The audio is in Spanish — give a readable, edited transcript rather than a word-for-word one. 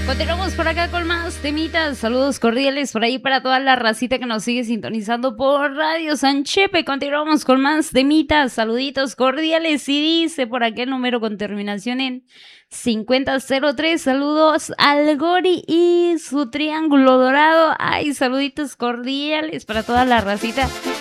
Continuamos por acá con más temitas. Saludos cordiales por ahí para toda la racita que nos sigue sintonizando por Radio Sanchepe. Continuamos con más temitas. Saluditos cordiales. Y dice por aquel número con terminación en 5003. Saludos al Gori y su triángulo dorado. Ay, saluditos cordiales para toda la racita